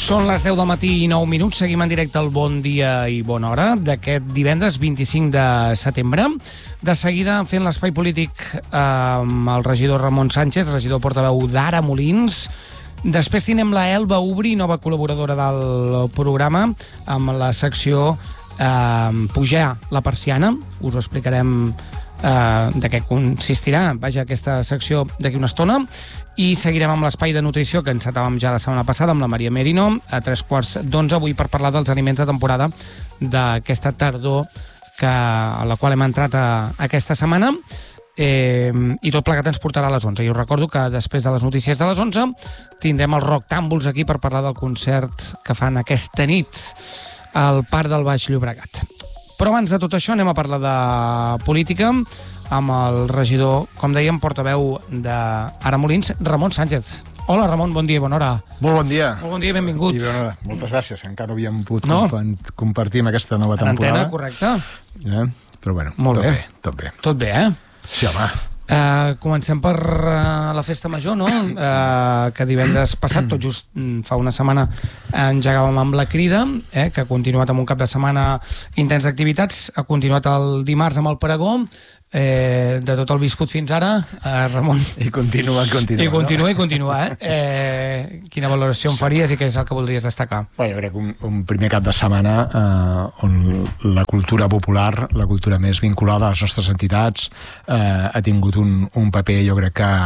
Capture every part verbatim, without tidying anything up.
Són les deu del matí i nou minuts. Seguim en directe al Bon Dia i Bona Hora d'aquest divendres vint-i-cinc de setembre. De seguida fent l'espai polític amb el regidor Ramon Sánchez, regidor portaveu d'Ara Molins. Després tenim la Elba Ubri, nova col·laboradora del programa, amb la secció eh, Pujar la persiana. Us ho explicarem Uh, de què consistirà, vaja, aquesta secció d'aquí una estona, i seguirem amb l'espai de nutrició que encetàvem ja la setmana passada amb la Maria Merino a tres quarts d'onze, avui per parlar dels aliments de temporada d'aquesta tardor que, a la qual hem entrat a, a aquesta setmana, eh, i tot plegat ens portarà a les onze. I us recordo que després de les notícies de les onze tindrem els Rocktàmbuls aquí per parlar del concert que fan aquesta nit al Parc del Baix Llobregat. Però abans de tot això anem a parlar de política amb el regidor, com dèiem, portaveu d'Ara Molins, Ramon Sánchez. Hola, Ramon, bon dia i bona hora. Molt bon dia. Molt bon dia i benvingut. I bona hora. Moltes gràcies, encara no havíem pogut no? comp compartir amb aquesta nova temporada. En antena, correcte. Eh? Però bueno, Molt tot bé. bé. Tot bé, tot bé, eh? Sí, home. Uh, comencem per uh, la festa major, no? Uh, que divendres passat, tot just mm, fa una setmana, engegàvem amb la Crida, eh, que ha continuat amb un cap de setmana intens d'activitats, ha continuat el dimarts amb el Pregó, eh, de tot el viscut fins ara, eh, Ramon. I continua, continua. I continua, no? i continua, eh? eh? Quina valoració em faries i què és el que voldries destacar? Bé, jo crec que un, un primer cap de setmana eh, on la cultura popular, la cultura més vinculada a les nostres entitats, eh, ha tingut un, un paper, jo crec que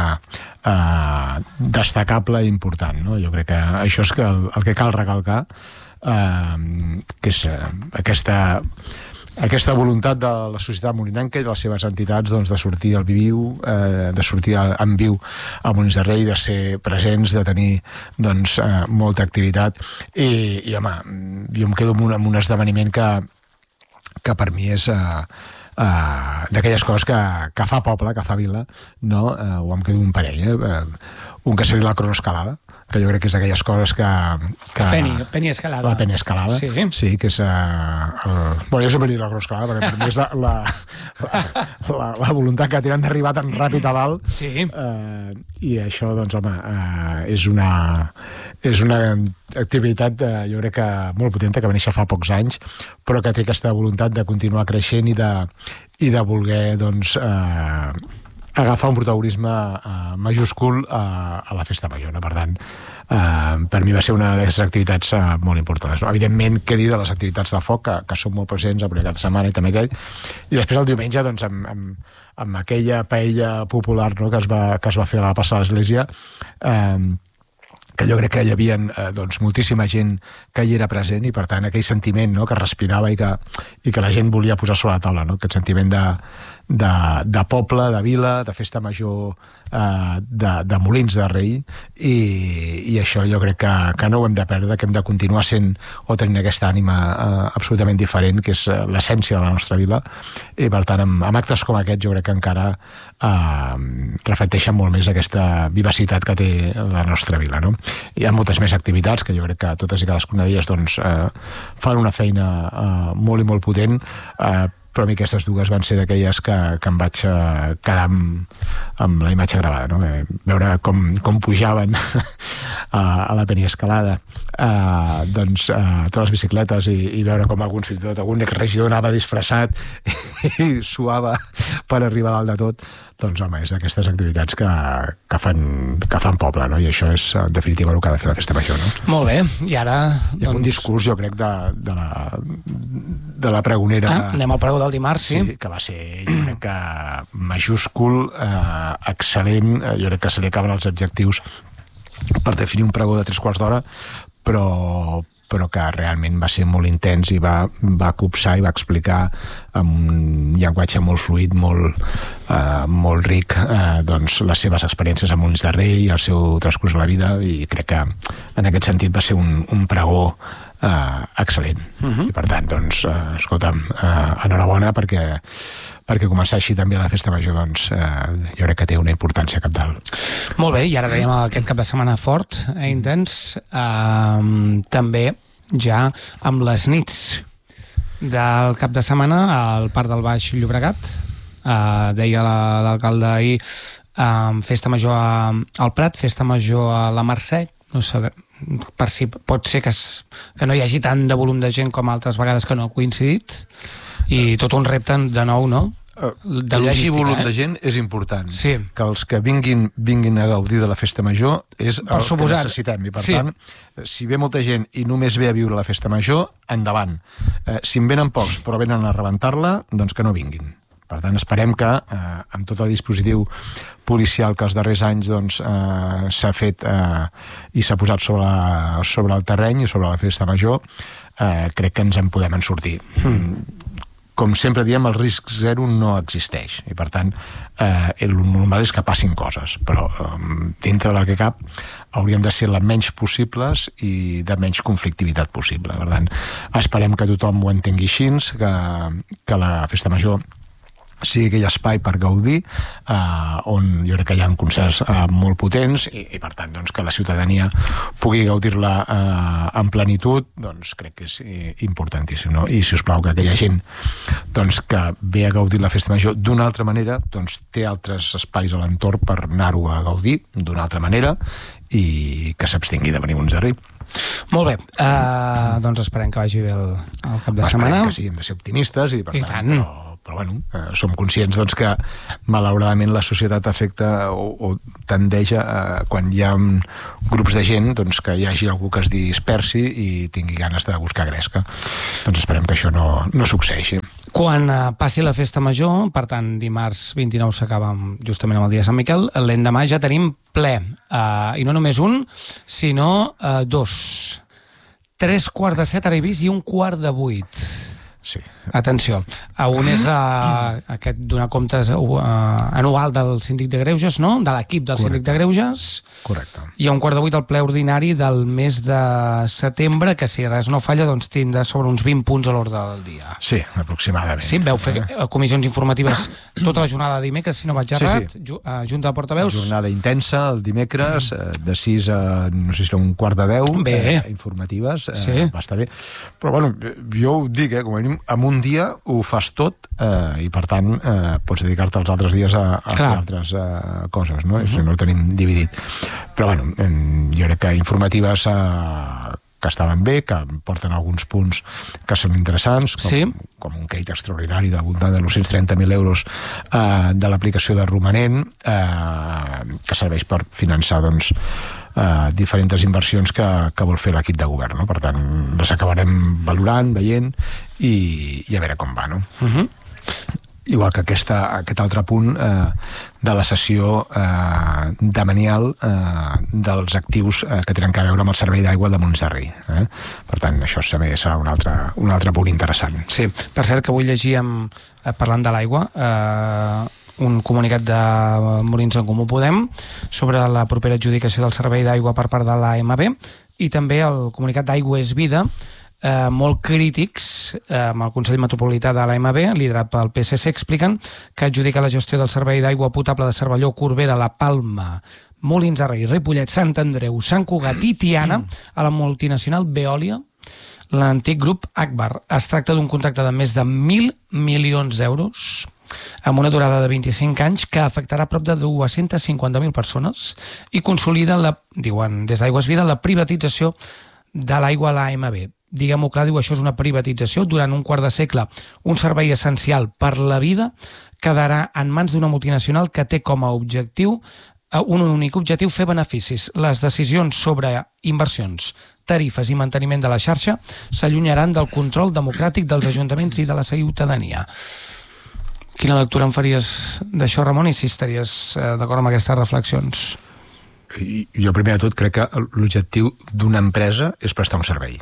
eh, destacable i important, no? Jo crec que això és que el, el que cal recalcar, eh, que és eh, aquesta aquesta voluntat de la societat molinenca i de les seves entitats, doncs, de sortir al viu, eh, de sortir en viu a Molins de Rei, de ser presents, de tenir, doncs, eh, molta activitat. I, i home, jo em quedo amb un, amb un esdeveniment que, que per mi és eh, eh, d'aquelles coses que, que fa poble, que fa vila, no? Eh, o em quedo un parell, eh? Un que seria la cronoescalada, que jo crec que és d'aquelles coses que... que Penny, Penny Escalada. La Penny Escalada, sí, sí que és... Uh, el... Bueno, jo sempre dic la cronoescalada, perquè per mi és la, la, la, la, la voluntat que tenen d'arribar tan ràpid a dalt. Sí. Uh, I això, doncs, home, uh, és una... És una activitat, uh, jo crec que molt potenta, que va néixer fa pocs anys, però que té aquesta voluntat de continuar creixent i de, i de voler, doncs... Uh, agafar un protagonisme uh, majúscul uh, a la festa major, no? Per tant, uh, per mi va ser una d'aquestes activitats uh, molt importants, no? Evidentment, què dir de les activitats de foc, que, que són molt presents el primer cap de setmana i també aquell, i després el diumenge, doncs, amb, amb, amb aquella paella popular, no? que, es va, que es va fer a la plaça de l'Església, eh, que jo crec que hi havia eh, doncs, moltíssima gent que hi era present, i per tant aquell sentiment, no? que respirava i que, i que la gent volia posar sobre la taula, no? Aquest sentiment de, de, de poble, de vila, de festa major, eh, de, de Molins de Rei, i, i això jo crec que, que no ho hem de perdre, que hem de continuar sent o tenint aquesta ànima eh, absolutament diferent, que és l'essència de la nostra vila, i per tant amb, amb actes com aquest jo crec que encara eh, reflecteixen molt més aquesta vivacitat que té la nostra vila, no? Hi ha moltes més activitats que jo crec que totes i cadascuna d'elles doncs, eh, fan una feina eh, molt i molt potent, eh, però a mi aquestes dues van ser d'aquelles que, que em vaig eh, quedar amb, amb la imatge gravada, no? Eh, veure com, com pujaven a, a la Penny Escalada, eh, doncs, eh, totes les bicicletes, i, i veure com algun, fins i tot algun exregidor anava disfressat i suava per arribar dalt de tot. Doncs, home, és d'aquestes activitats que, que, fan, que fan poble, no? I això és, en definitiva, el que ha de fer la festa major, no? Molt bé, i ara... Hi ha doncs... un discurs, jo crec, de, de, la, de la pregonera... Ah, anem al pregó del dimarts, sí. Sí, que va ser, jo crec que, majúscul, eh, excel·lent, jo crec que se li acaben els adjectius per definir un pregó de tres quarts d'hora, però... però que realment va ser molt intens i va, va copsar i va explicar amb un llenguatge molt fluid, molt, eh, molt ric, eh, doncs, les seves experiències a Molins de Rei i el seu transcurs de la vida, i crec que en aquest sentit va ser un, un pregó eh, excel·lent. Uh-huh. I per tant, doncs, eh, escolta'm, eh, enhorabona perquè, perquè començar així també la festa major, doncs, eh, jo crec que té una importància cabdal. Molt bé, i ara veiem aquest cap de setmana fort, eh, intens, eh, també ja amb les nits del cap de setmana al Parc del Baix Llobregat, eh, deia l'alcalde ahir, eh, festa major a, al Prat, festa major a la Mercè, no sabem, per si pot ser que, es, que no hi hagi tant de volum de gent com altres vegades que no ha coincidit, i tot un repte de nou, no? Que hi hagi volum eh? de gent és important. Sí. Que els que vinguin, vinguin a gaudir de la festa major és per el suposat. que necessitem. I per sí. tant, si ve molta gent i només ve a viure la festa major, endavant. Eh, si en venen pocs però venen a rebentar-la, doncs que no vinguin. Per tant, esperem que eh, amb tot el dispositiu policial que els darrers anys doncs, eh, s'ha fet eh, i s'ha posat sobre, la, sobre el terreny i sobre la festa major, eh, crec que ens en podem en sortir. Mm. Com sempre diem, el risc zero no existeix i per tant eh, el normal és que passin coses, però eh, dintre del que cap hauríem de ser la menys possibles i de menys conflictivitat possible. Per tant, esperem que tothom ho entengui així, que, que la festa major sigui aquell espai per gaudir, eh, on jo crec que hi ha concerts eh, molt potents i, i per tant doncs, que la ciutadania pugui gaudir-la eh, en plenitud, doncs crec que és eh, importantíssim, no? I si us plau que aquella gent doncs, que ve a gaudir la festa major d'una altra manera, doncs té altres espais a l'entorn per anar-ho a gaudir d'una altra manera i que s'abstingui de venir uns darrere. Molt bé, uh, doncs esperem que vagi bé el, el cap de esperem setmana. Que sí, hem de ser optimistes i per I tant, tant. però però bueno, eh, som conscients doncs, que malauradament la societat afecta o, o tendeix a, quan hi ha grups de gent, doncs que hi hagi algú que es dispersi i tingui ganes de buscar gresca. Doncs esperem que això no, no succeeixi. Quan eh, passi la festa major, per tant dimarts vint-i-nou s'acaba justament amb el dia de Sant Miquel, l'endemà ja tenim ple, eh, i no només un, sinó eh, dos. Tres quarts de set, ara he vist, i un quart de vuit. Sí. Atenció, a un és uh, aquest donar comptes uh, anual del síndic de Greuges, no? De l'equip del Correcte. Síndic de Greuges. Correcte. I a un quart de vuit el ple ordinari del mes de setembre, que si res no falla doncs tindrà sobre uns vint punts a l'ordre del dia. Sí, aproximadament. Sí, veu fer eh? comissions informatives tota la jornada de dimecres, si no vaig errat, sí, sí. Ju uh, Junta de Portaveus. Jornada intensa el dimecres, eh, de sis a no sé si era un quart de deu, eh, informatives, eh, sí. va estar bé. Però bueno, jo ho dic, eh, com a mínim, en un dia ho fas tot eh, i per tant eh, pots dedicar-te els altres dies a, a fer altres eh, coses, no? Uh -huh. Si no ho tenim dividit. Però bueno, jo crec que informatives eh, que estaven bé, que porten alguns punts que són interessants, com, sí. com un crèdit extraordinari del voltant de nou-cents trenta mil euros eh, de l'aplicació de romanent, eh, que serveix per finançar doncs, eh, diferents inversions que, que vol fer l'equip de govern, no? Per tant, les acabarem valorant, veient i, i a veure com va, no? Uh -huh. Igual que aquesta, aquest altre punt eh, de la sessió eh, demanial eh, dels actius eh, que tenen a veure amb el servei d'aigua de Molins de Rei. Eh? Per tant, això també serà un altre, un altre punt interessant. Sí, per cert que avui llegíem, eh, parlant de l'aigua, eh, un comunicat de Molins en Comú Podem sobre la propera adjudicació del servei d'aigua per part de l'A M B i també el comunicat d'Aigua és Vida, Eh, molt crítics eh, amb el Consell Metropolità de l'A M B, liderat pel P S C, expliquen que adjudica la gestió del servei d'aigua potable de Cervelló, Corbera, La Palma, Molins de Rei, Ripollet, Sant Andreu, Sant Cugat i Tiana a la multinacional Veolia, l'antic grup Agbar. Es tracta d'un contracte de més de mil milions d'euros amb una durada de vint-i-cinc anys que afectarà a prop de dues-centes cinquanta mil persones i consolida, la, diuen des d'Aigües Vida, la privatització de l'aigua a l'A M B. Diguem-ho clar, diu, això és una privatització. Durant un quart de segle, un servei essencial per la vida quedarà en mans d'una multinacional que té com a objectiu, un únic objectiu, fer beneficis. Les decisions sobre inversions, tarifes i manteniment de la xarxa s'allunyaran del control democràtic dels ajuntaments i de la ciutadania. Quina lectura em faries d'això, Ramon, i si estaries d'acord amb aquestes reflexions? Jo, primer de tot, crec que l'objectiu d'una empresa és prestar un servei.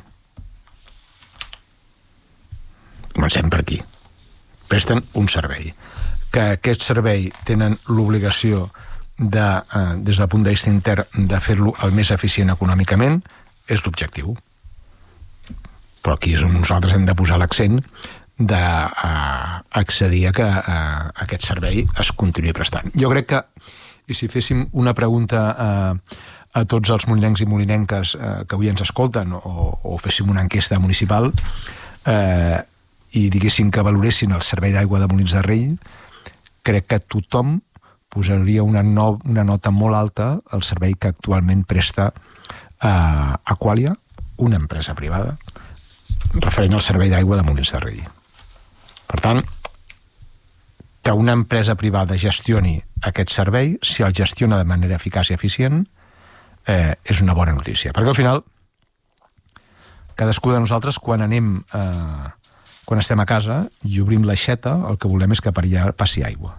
Comencem per aquí. Presten un servei. Que aquest servei tenen l'obligació de, eh, des del punt de vista intern de fer-lo el més eficient econòmicament, és l'objectiu. Però aquí és on nosaltres hem de posar l'accent d'accedir a que a aquest servei es continuï prestant. Jo crec que, i si féssim una pregunta a, a tots els molinencs i molinenques eh, que avui ens escolten, o, o féssim una enquesta municipal, eh, i diguessin que valoressin el servei d'aigua de Molins de Rei, crec que tothom posaria una, no, una nota molt alta al servei que actualment presta uh, Aqualia, una empresa privada, referent al servei d'aigua de Molins de Rei. Per tant, que una empresa privada gestioni aquest servei, si el gestiona de manera eficaç i eficient, eh, és una bona notícia. Perquè al final, cadascú de nosaltres, quan anem, eh, quan estem a casa i obrim l'aixeta, el que volem és que per allà passi aigua.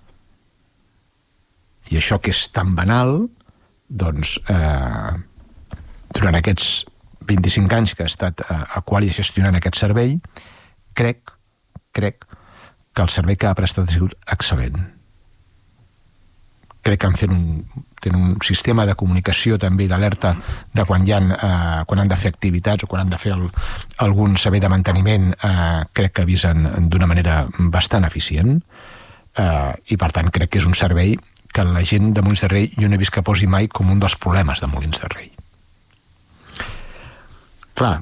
I això que és tan banal, doncs, eh, durant aquests vint-i-cinc anys que ha estat eh, Aqualia gestionant aquest servei, crec, crec que el servei que ha prestat ha sigut excel·lent. Crec que han fet un, tenen un sistema de comunicació també d'alerta de quan, hi ha, eh, quan han de fer activitats o quan han de fer el, algun servei de manteniment, eh, crec que avisen d'una manera bastant eficient, eh, i per tant crec que és un servei que la gent de Molins de Rei jo no he vist que posi mai com un dels problemes de Molins de Rei. Clar,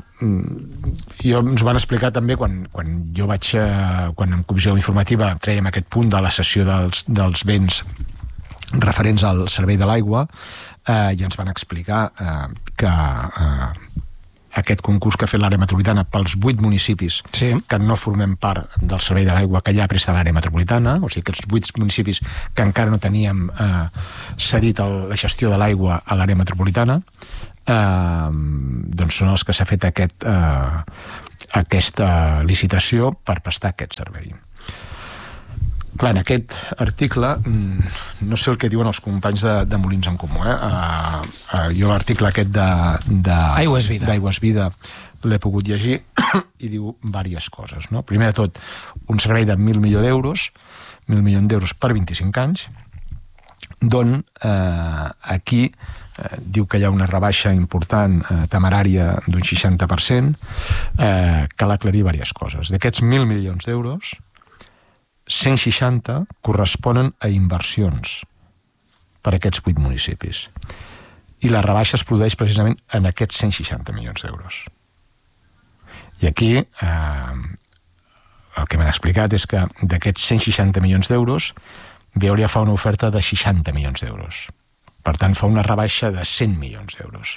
jo ens van explicar també quan, quan jo vaig, eh, quan en comissió informativa trèiem aquest punt de la cessió dels, dels béns referents al servei de l'aigua, eh, i ens van explicar eh, que eh, aquest concurs que ha fet l'àrea metropolitana pels vuit municipis sí. que no formem part del servei de l'aigua que ja presta l'àrea metropolitana, o sigui, aquests vuit municipis que encara no teníem eh, cedit el, la gestió de l'aigua a l'àrea metropolitana, eh, doncs són els que s'ha fet aquest, eh, aquesta licitació per prestar aquest servei. Clar, en aquest article, no sé el que diuen els companys de, de Molins en Comú, eh? Uh, uh, jo l'article aquest de, de Aigües Vida, d'Aigües Vida l'he pogut llegir i diu diverses coses, no? Primer de tot, un servei de mil milions d'euros, mil milions d'euros per vint-i-cinc anys, d'on eh, aquí eh, diu que hi ha una rebaixa important, eh, temerària, d'un seixanta per cent, eh, cal aclarir diverses coses. D'aquests mil milions d'euros, cent seixanta corresponen a inversions per a aquests vuit municipis. I la rebaixa es produeix precisament en aquests cent seixanta milions d'euros. I aquí eh, el que m'han explicat és que d'aquests cent seixanta milions d'euros, Veolia fa una oferta de seixanta milions d'euros. Per tant, fa una rebaixa de cent milions d'euros.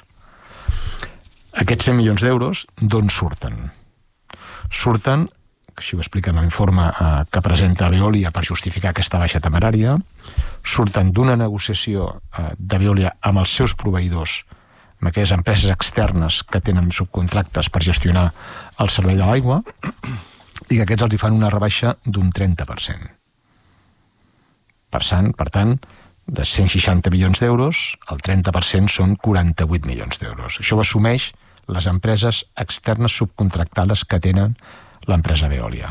Aquests cent milions d'euros, d'on surten? Surten, així ho expliquen a l'informe eh, que presenta Veolia per justificar aquesta baixa temerària, surten d'una negociació eh, de Veolia amb els seus proveïdors, amb aquelles empreses externes que tenen subcontractes per gestionar el servei de l'aigua, i que aquests els hi fan una rebaixa d'un trenta per cent. Per tant, per tant, de cent seixanta milions d'euros, el trenta per cent són quaranta-vuit milions d'euros. Això ho assumeix les empreses externes subcontractades que tenen l'empresa Veolia.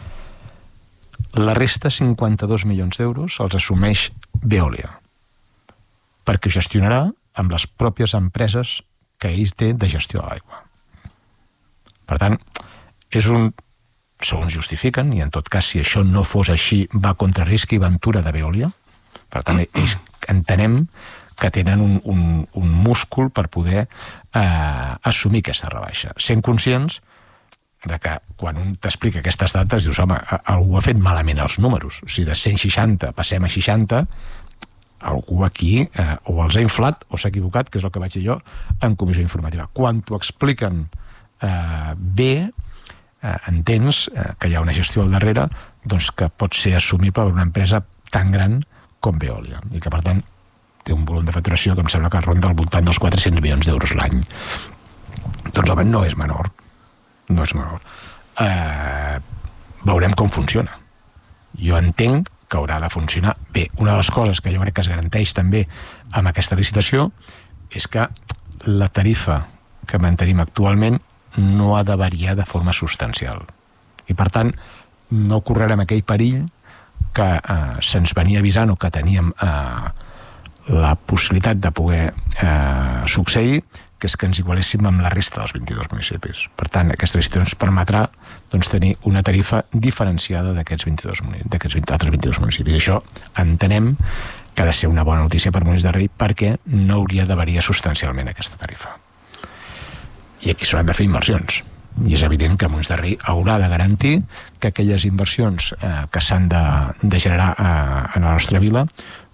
La resta, cinquanta-dos milions d'euros, els assumeix Veolia, perquè gestionarà amb les pròpies empreses que ell té de gestió de l'aigua. Per tant, és un, segons justifiquen, i en tot cas, si això no fos així, va contra risc i ventura de Veolia. Per tant, ells entenem que tenen un, un, un múscul per poder eh, assumir aquesta rebaixa, sent conscients de que quan un t'explica aquestes dates dius, home, algú ha fet malament els números. Si de cent seixanta passem a seixanta, algú aquí eh, o els ha inflat o s'ha equivocat, que és el que vaig dir jo en comissió informativa. Quan t'ho expliquen eh, bé, eh, entens eh, que hi ha una gestió al darrere, doncs que pot ser assumible per una empresa tan gran com Veolia, i que per tant té un volum de facturació que em sembla que ronda al voltant dels quatre-cents milions d'euros l'any. Doncs home, no és menor. No és menor. Eh, veurem com funciona. Jo entenc que haurà de funcionar bé. Una de les coses que jo crec que es garanteix també amb aquesta licitació és que la tarifa que mantenim actualment no ha de variar de forma substancial. I per tant, no correrem aquell perill que eh, se'ns venia avisant o que teníem eh, la possibilitat de poder eh, succeir, que és que ens igualéssim amb la resta dels vint-i-dos municipis. Per tant, aquesta licitació ens permetrà doncs, tenir una tarifa diferenciada d'aquests vint-i-dos d'aquests vint, altres vint-i-dos municipis. I això entenem que ha de ser una bona notícia per Molins de Rei, perquè no hauria de variar substancialment aquesta tarifa. I aquí s'hauran de fer inversions. I és evident que Molins de Rei haurà de garantir que aquelles inversions eh, que s'han de, de generar eh, en la nostra vila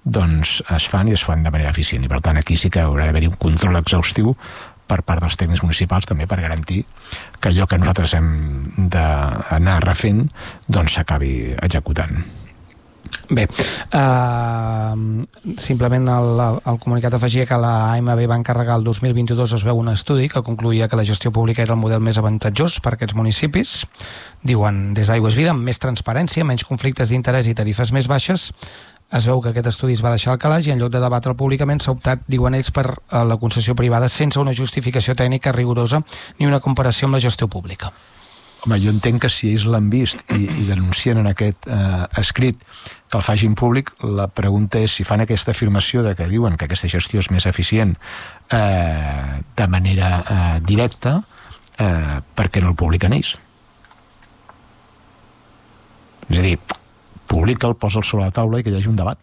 doncs es fan i es fan de manera eficient, i per tant aquí sí que haurà d'haver-hi un control exhaustiu per part dels tècnics municipals, també per garantir que allò que nosaltres hem d'anar refent doncs s'acabi executant. Bé, uh, simplement el, el comunicat afegia que la A M B va encarregar el dos mil vint-i-dos es veu un estudi que concluïa que la gestió pública era el model més avantatjós per a aquests municipis. Diuen, des d'Aigües Vida, amb més transparència, menys conflictes d'interès i tarifes més baixes. Es veu que aquest estudi es va deixar al calaix i en lloc de debatre'l públicament s'ha optat, diuen ells, per la concessió privada sense una justificació tècnica rigorosa ni una comparació amb la gestió pública. Home, jo entenc que si ells l'han vist i, i denuncien en aquest eh, escrit que el facin públic, la pregunta és si fan aquesta afirmació de que diuen que aquesta gestió és més eficient eh, de manera eh, directa, eh, per què no el publiquen ells? És a dir, publica'l, posa'l sobre la taula i que hi hagi un debat.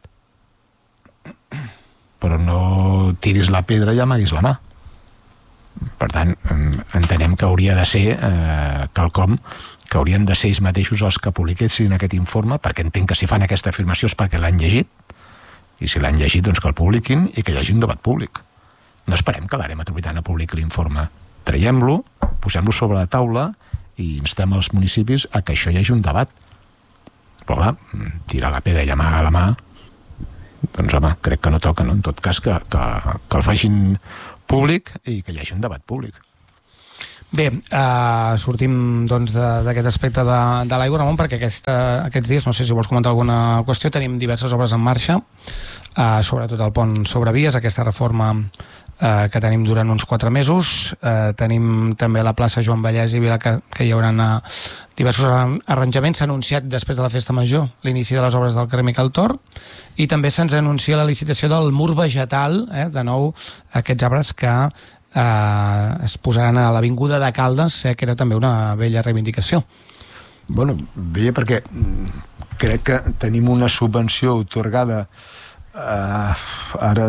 Però no tiris la pedra i amaguis la mà. Per tant, entenem que hauria de ser eh, quelcom que haurien de ser ells mateixos els que publiquessin aquest informe, perquè entenc que si fan aquesta afirmació és perquè l'han llegit, i si l'han llegit, doncs que el publiquin i que hi hagi un debat públic. No esperem que l'àrea metropolitana publiqui l'informe. Traiem-lo, posem-lo sobre la taula i instem els municipis a que això hi hagi un debat. Però clar, tirar la pedra i amagar la mà, doncs home, crec que no toca, no? En tot cas que, que, que el facin públic i que hi hagi un debat públic. Bé, uh, sortim doncs d'aquest aspecte de, de l'aigua, Ramon, perquè aquesta, aquests dies, no sé si vols comentar alguna qüestió, tenim diverses obres en marxa, uh, sobretot el pont sobre vies, aquesta reforma uh, que tenim durant uns quatre mesos, uh, tenim també a la plaça Joan Vallès i Vila que, que hi haurà uh, diversos arranjaments. S'ha anunciat després de la festa major l'inici de les obres del carrer Miquel Tor i també se'ns anuncia la licitació del mur vegetal, eh, de nou aquests arbres que Uh, es posaran a l'Avinguda de Caldes, eh, que era també una vella reivindicació. Bueno, bé, perquè crec que tenim una subvenció otorgada uh, ara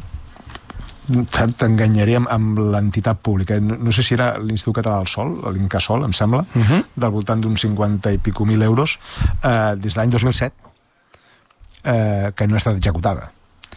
t'enganyaré amb, amb l'entitat pública, no, no sé si era l'Institut Català del Sol, l'Incasol, em sembla, uh-huh. del voltant d'uns cinquanta i pico mil euros uh, des de l'any dos mil set uh, que no ha estat executada.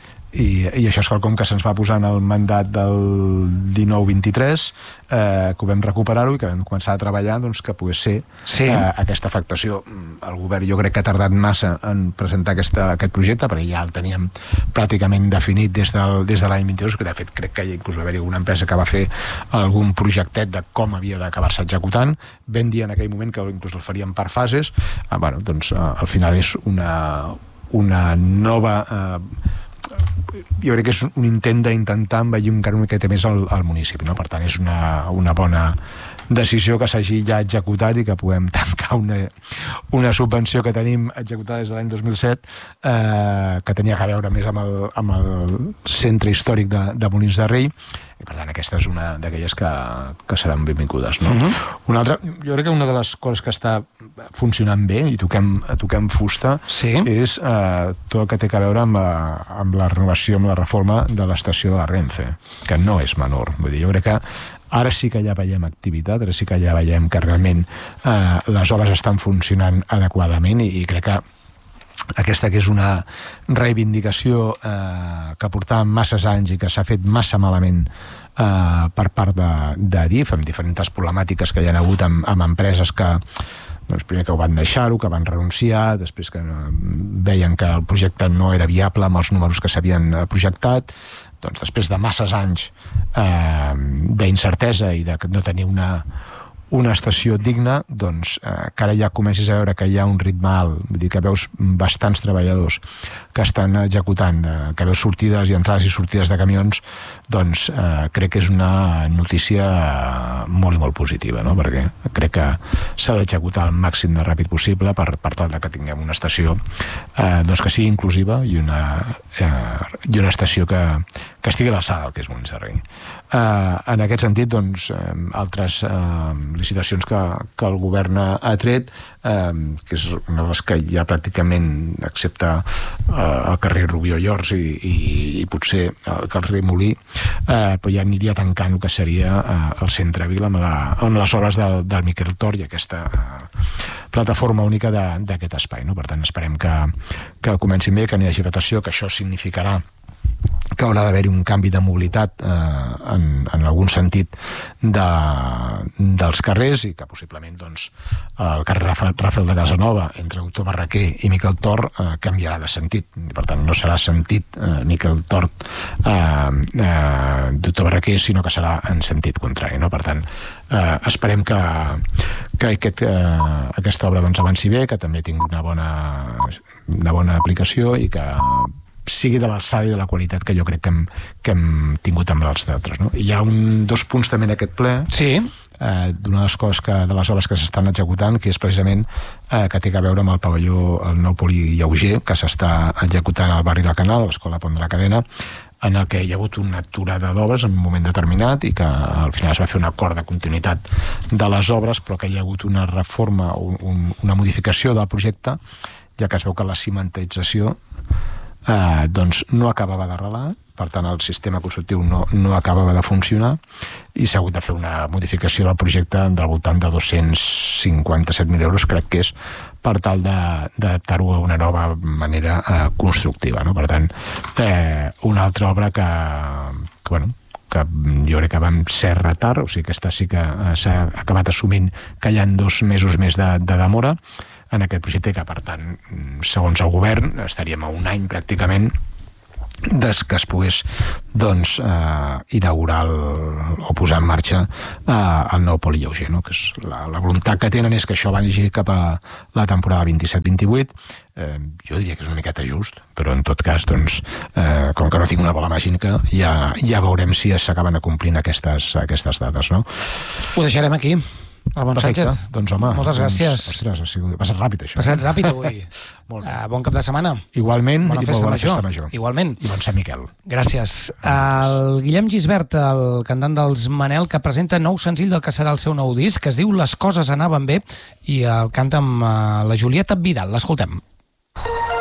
I, i això és quelcom que se'ns va posar en el mandat del dinou vint-i-tres, eh, que ho vam recuperar-ho i que vam començar a treballar doncs, que pogués ser sí. eh, aquesta afectació. El govern jo crec que ha tardat massa en presentar aquesta, aquest projecte, perquè ja el teníem pràcticament definit des, del, des de l'any vint-i-dos, que de fet crec que inclús va haver-hi una empresa que va fer algun projectet de com havia d'acabar-se executant. Vam dir en aquell moment que inclús el faríem per fases. Ah, bueno, doncs eh, al final és una, una nova... Eh, jo crec que és un intent d'intentar envellir encara una miqueta més al, al municipi, no? Per tant és una, una bona decisió que s'hagi ja executat i que puguem tancar una, una subvenció que tenim executada des de l'any dos mil set, eh, que tenia a veure més amb el, amb el centre històric de, de Molins de Rei, i per tant aquesta és una d'aquelles que, que seran benvingudes, no? Uh-huh. Una altra, jo crec que una de les coses que està funcionant bé, i toquem, toquem fusta, sí. és eh, tot el que té a veure amb la, amb la renovació, amb la reforma de l'estació de la Renfe, que no és menor. Vull dir, jo crec que ara sí que ja veiem activitat, ara sí que ja veiem que realment eh, les obres estan funcionant adequadament, i, i crec que aquesta que és una reivindicació eh, que portava masses anys i que s'ha fet massa malament eh, per part de, de D I F, amb diferents problemàtiques que hi ha hagut amb, amb empreses que doncs primer que ho van deixar-ho, que van renunciar, després que veien que el projecte no era viable amb els números que s'havien projectat, doncs després de masses anys eh, d'incertesa i de no tenir una una estació digna, doncs eh, que ara ja comencis a veure que hi ha un ritme alt, vull dir que veus bastants treballadors que estan executant, eh, que veus sortides i entrades i sortides de camions, doncs eh, crec que és una notícia eh, molt i molt positiva, no? Perquè crec que s'ha d'executar el màxim de ràpid possible per, per tal que tinguem una estació eh, doncs que sigui inclusiva i una, eh, i una estació que, que estigui a l'alçada del que és Molins de Rei. Eh, en aquest sentit, doncs, eh, altres eh, licitacions que, que el govern ha tret, eh, que és una de les que ja pràcticament, excepte eh, el carrer Rubió i Ors i, i, i potser el carrer Molí, eh, però ja aniria tancant el que seria eh, el centre Vila amb, la, amb les obres del, del Miquel Tor i aquesta eh, plataforma única d'aquest espai, no? Per tant, esperem que, que comenci bé, que n'hi hagi votació, que això significarà que haurà d'haver-hi un canvi de mobilitat eh, en, en algun sentit de, dels carrers i que possiblement doncs, el carrer Rafael, Rafael de Casanova entre Doctor Barraquer i Miquel Tort eh, canviarà de sentit. Per tant, no serà sentit eh, Miquel Tort eh, eh, Doctor Barraquer, sinó que serà en sentit contrari, no? Per tant, eh, esperem que, que aquest, eh, aquesta obra doncs, avanci bé, que també tingui una bona, una bona aplicació i que sigui de l'alçada i de la qualitat que jo crec que hem, que hem tingut amb els d'altres, no? Hi ha un, dos punts també en aquest ple, sí. eh, d'una de les coses que, de les obres que s'estan executant, que és precisament eh, que té a veure amb el pavelló, el nou poli lleuger, que s'està executant al barri del Canal, a l'Escola Pont de la Cadena, en el que hi ha hagut una aturada d'obres en un moment determinat i que al final es va fer un acord de continuïtat de les obres, però que hi ha hagut una reforma, un, una modificació del projecte, ja que es veu que la cimentització Eh, doncs no acabava d'arrelar, per tant el sistema constructiu no, no acabava de funcionar i s'ha hagut de fer una modificació del projecte del voltant de dos-cents cinquanta-set mil euros, crec que és, per tal d'adaptar-ho a una nova manera eh, constructiva, no? Per tant, eh, una altra obra que, que, bueno, que jo crec que vam ser retard, o sigui que aquesta sí que eh, s'ha acabat assumint que hi ha dos mesos més de, de demora en aquest projecte, que per tant, segons el govern, estaríem a un any pràcticament des que es pogués doncs, eh, inaugurar el, o posar en marxa eh, el nou poli lleuger, no? Que és la, la voluntat que tenen és que això vagi cap a la temporada vint-i-set vint-i-vuit. Eh, jo diria que és una miqueta just, però en tot cas, doncs, eh, com que no tinc una bola màgica, ja, ja veurem si s'acaben acomplint aquestes, aquestes dates, no? Ho deixarem aquí. Ramon Perfecte. Sánchez, doncs home, moltes gràcies. Doncs, ostres, ha sigut, passat ràpid això. Passat ràpid avui. Molt bé. Uh, bon cap de setmana. Igualment, bona i festa, bona major. festa major. Igualment. I bon Sant Miquel. Gràcies. El Guillem Gisbert, el cantant dels Manel, que presenta nou senzill del que serà el seu nou disc, que es diu Les coses anaven bé, i el canta amb uh, la Julieta Vidal. L'escoltem.